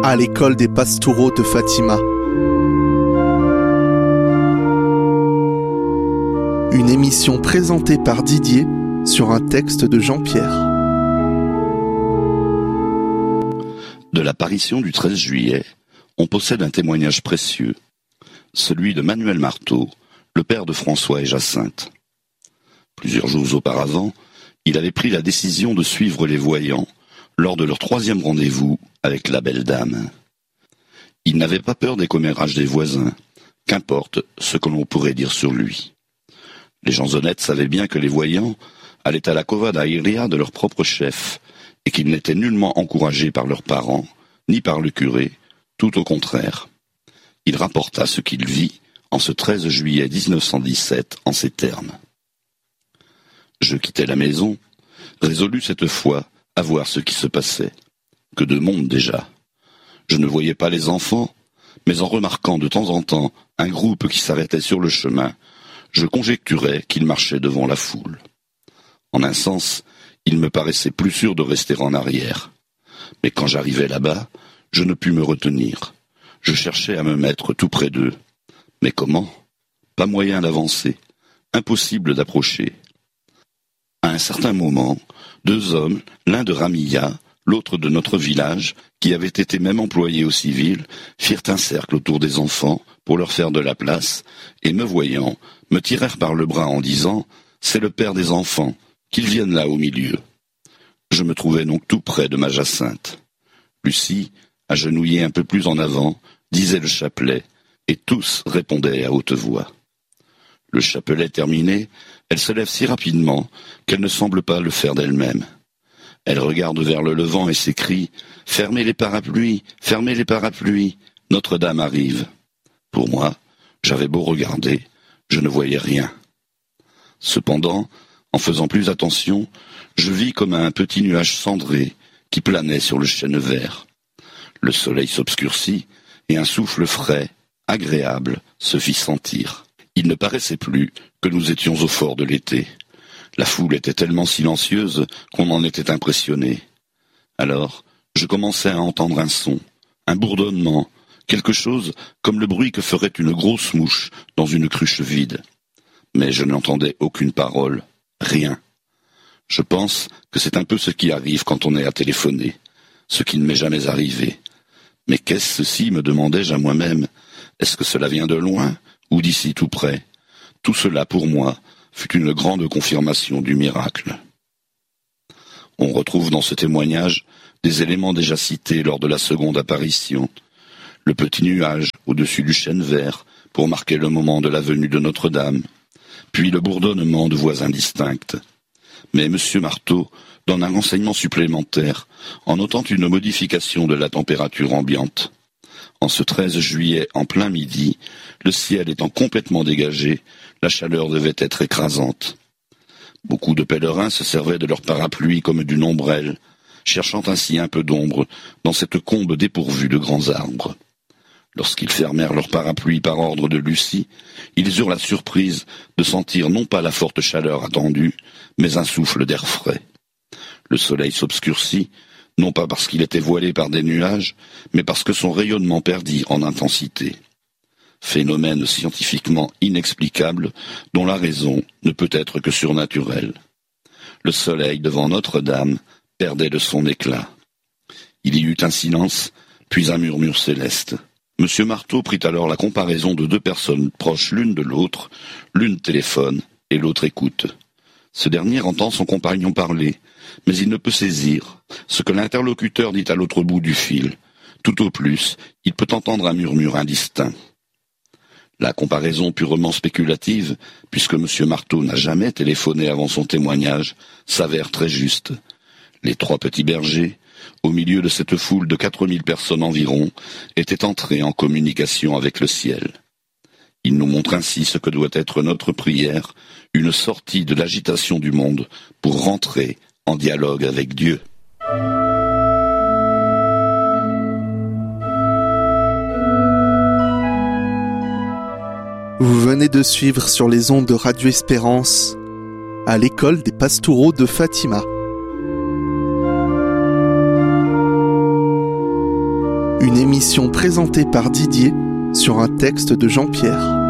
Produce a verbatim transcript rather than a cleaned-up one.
à l'école des Pastoureaux de Fatima. Une émission présentée par Didier sur un texte de Jean-Pierre. De l'apparition du treize juillet, on possède un témoignage précieux, celui de Manuel Marteau, le père de François et Jacinthe. Plusieurs jours auparavant, il avait pris la décision de suivre les voyants lors de leur troisième rendez-vous avec la belle dame. Il n'avait pas peur des commérages des voisins, qu'importe ce que l'on pourrait dire sur lui. Les gens honnêtes savaient bien que les voyants allaient à la covada iria de leur propre chef, et qu'ils n'étaient nullement encouragés par leurs parents, ni par le curé, tout au contraire. Il rapporta ce qu'il vit en ce treize juillet mille neuf cent dix-sept en ces termes. Je quittai la maison, résolu cette fois à voir ce qui se passait. Que de monde déjà. Je ne voyais pas les enfants, mais en remarquant de temps en temps un groupe qui s'arrêtait sur le chemin, je conjecturais qu'ils marchaient devant la foule. En un sens, il me paraissait plus sûr de rester en arrière. Mais quand j'arrivai là-bas, je ne pus me retenir. Je cherchais à me mettre tout près d'eux. Mais comment ? Pas moyen d'avancer. Impossible d'approcher. À un certain moment, deux hommes, l'un de Ramilla, l'autre de notre village, qui avaient été même employés au civil, firent un cercle autour des enfants pour leur faire de la place, et me voyant, me tirèrent par le bras en disant « C'est le père des enfants, qu'ils viennent là au milieu ». Je me trouvais donc tout près de ma Jacinthe. Lucie, agenouillée un peu plus en avant, disait le chapelet, et tous répondaient à haute voix. Le chapelet terminé, elle se lève si rapidement qu'elle ne semble pas le faire d'elle-même. Elle regarde vers le levant et s'écrie « Fermez les parapluies, fermez les parapluies, Notre-Dame arrive ». Pour moi, j'avais beau regarder, je ne voyais rien. Cependant, en faisant plus attention, je vis comme un petit nuage cendré qui planait sur le chêne vert. Le soleil s'obscurcit et un souffle frais, agréable, se fit sentir. Il ne paraissait plus que nous étions au fort de l'été. La foule était tellement silencieuse qu'on en était impressionné. Alors, je commençai à entendre un son, un bourdonnement, quelque chose comme le bruit que ferait une grosse mouche dans une cruche vide. Mais je n'entendais aucune parole, rien. Je pense que c'est un peu ce qui arrive quand on est à téléphoner, ce qui ne m'est jamais arrivé. Mais qu'est-ce ceci, me demandai-je à moi-même. Est-ce que cela vient de loin ou d'ici tout près ? Tout cela, pour moi, fut une grande confirmation du miracle. On retrouve dans ce témoignage des éléments déjà cités lors de la seconde apparition. Le petit nuage au-dessus du chêne vert pour marquer le moment de la venue de Notre-Dame, puis le bourdonnement de voix indistinctes. Mais M. Marteau donne un renseignement supplémentaire en notant une modification de la température ambiante. En ce treize juillet, en plein midi, le ciel étant complètement dégagé, la chaleur devait être écrasante. Beaucoup de pèlerins se servaient de leur parapluie comme d'une ombrelle, cherchant ainsi un peu d'ombre dans cette combe dépourvue de grands arbres. Lorsqu'ils fermèrent leur parapluie par ordre de Lucie, ils eurent la surprise de sentir non pas la forte chaleur attendue, mais un souffle d'air frais. Le soleil s'obscurcit, non pas parce qu'il était voilé par des nuages, mais parce que son rayonnement perdit en intensité. Phénomène scientifiquement inexplicable, dont la raison ne peut être que surnaturelle. Le soleil devant Notre-Dame perdait de son éclat. Il y eut un silence, puis un murmure céleste. Monsieur Marteau prit alors la comparaison de deux personnes proches l'une de l'autre, l'une téléphone et l'autre écoute. Ce dernier entend son compagnon parler, mais il ne peut saisir ce que l'interlocuteur dit à l'autre bout du fil. Tout au plus, il peut entendre un murmure indistinct. La comparaison purement spéculative, puisque M. Marteau n'a jamais téléphoné avant son témoignage, s'avère très juste. Les trois petits bergers, au milieu de cette foule de quatre mille personnes environ, étaient entrés en communication avec le ciel. Il nous montre ainsi ce que doit être notre prière, une sortie de l'agitation du monde pour rentrer en dialogue avec Dieu. Vous venez de suivre sur les ondes de Radio Espérance, à l'école des Pastoureaux de Fatima. Une émission présentée par Didier sur un texte de Jean-Pierre.